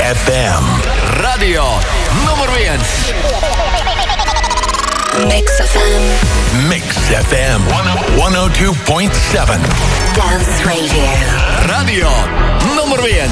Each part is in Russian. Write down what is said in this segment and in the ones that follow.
FM. Radio nummer 1. Mix FM. Mix FM 102.7. Dance Radio. Radio nummer 1.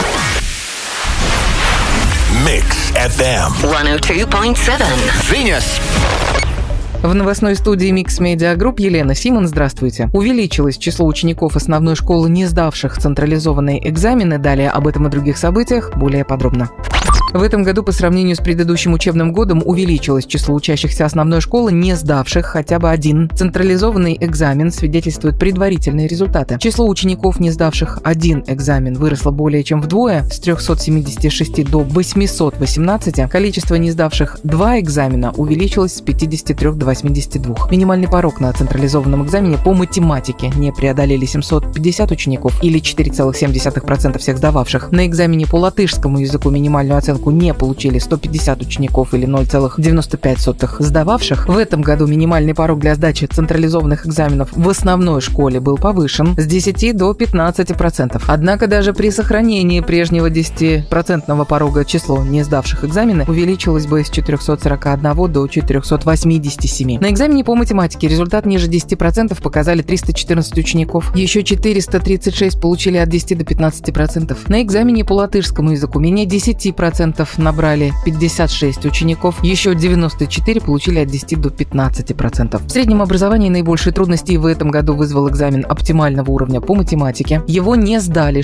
Mix FM 102.7. Venus. В новостной студии Mix Media Group Елена Симон, здравствуйте. Увеличилось число учеников основной школы, не сдавших централизованные экзамены. Далее об этом и других событиях более подробно. В этом году по сравнению с предыдущим учебным годом увеличилось число учащихся основной школы, не сдавших хотя бы один централизованный экзамен, свидетельствуют предварительные результаты. Число учеников, не сдавших один экзамен, выросло более чем вдвое, с 376 до 818. Количество не сдавших два экзамена увеличилось с 53 до 82. Минимальный порог на централизованном экзамене по математике не преодолели 750 учеников или 4,7% всех сдававших. На экзамене по латышскому языку минимальную оценку не получили 150 учеников или 0,95 сдававших. В этом году минимальный порог для сдачи централизованных экзаменов в основной школе был повышен с 10 до 15%. Однако даже при сохранении прежнего 10% порога число не сдавших экзамены увеличилось бы с 441 до 487. На экзамене по математике результат ниже 10% показали 314 учеников. Еще 436 получили от 10 до 15%. На экзамене по латышскому языку менее 10% набрали 56 учеников, еще 94 получили от 10 до 15%. В среднем образовании наибольшие трудности в этом году вызвал экзамен оптимального уровня по математике. Его не сдали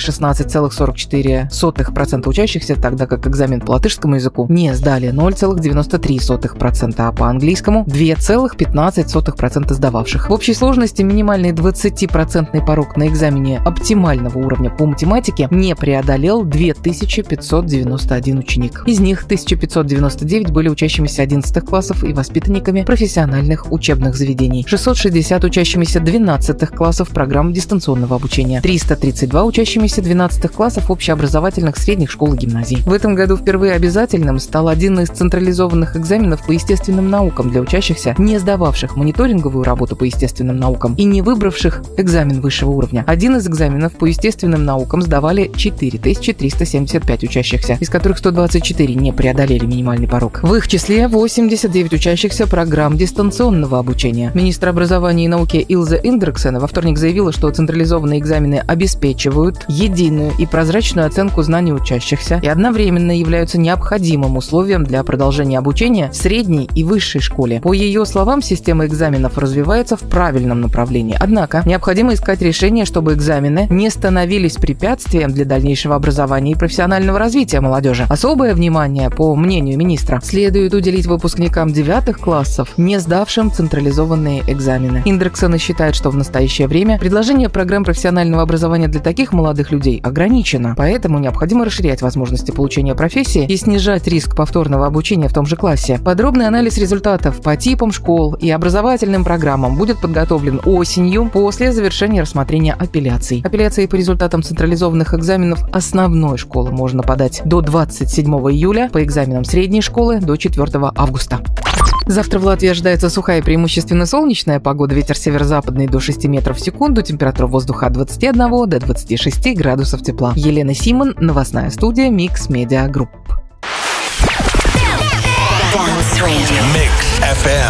16,44% учащихся, тогда как экзамен по латышскому языку не сдали 0,93%, а по английскому 2,15% сдававших. В общей сложности минимальный 20% порог на экзамене оптимального уровня по математике не преодолел 2591 ученик. Из них 1599 были учащимися 11 классов и воспитанниками профессиональных учебных заведений, 660 учащимися 12 классов программ дистанционного обучения, 332 учащимися 12 классов общеобразовательных средних школ и гимназий. В этом году впервые обязательным стал один из централизованных экзаменов по естественным наукам для учащихся, не сдававших мониторинговую работу по естественным наукам и не выбравших экзамен высшего уровня. Один из экзаменов по естественным наукам сдавали 4375 учащихся, из которых 124 не преодолели минимальный порог. В их числе 89 учащихся программ дистанционного обучения. Министр образования и науки Илза Индрексен во вторник заявила, что централизованные экзамены обеспечивают единую и прозрачную оценку знаний учащихся и одновременно являются необходимым условием для продолжения обучения в средней и высшей школе. По ее словам, система экзаменов развивается в правильном направлении. Однако необходимо искать решение, чтобы экзамены не становились препятствием для дальнейшего образования и профессионального развития молодежи. Особое внимание, по мнению министра, следует уделить выпускникам 9 классов, не сдавшим централизованные экзамены. Индрексен считает, что в настоящее время предложение программ профессионального образования для таких молодых людей ограничено, поэтому необходимо расширять возможности получения профессии и снижать риск повторного обучения в том же классе. Подробный анализ результатов по типам школ и образовательным программам будет подготовлен осенью после завершения рассмотрения апелляций. Апелляции по результатам централизованных экзаменов основной школы можно подать до 27 июля, по экзаменам средней школы до 4 августа. Завтра в Латвии ожидается сухая и преимущественно солнечная погода. Ветер северо-западный до 6 метров в секунду. Температура воздуха от 21 до 26 градусов тепла. Елена Симон, новостная студия Mix Media Group. Dance Radio. Mix FM.